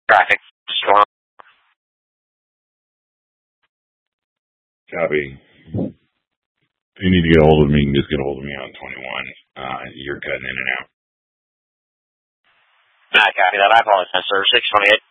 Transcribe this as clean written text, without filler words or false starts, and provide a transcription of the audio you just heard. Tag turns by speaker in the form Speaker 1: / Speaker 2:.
Speaker 1: Traffic. Storm.
Speaker 2: Copy. If you need to get a hold of me, you can just get a hold of me on 21. You're cutting in and out.
Speaker 1: I copy that. I apologize, sir. 628.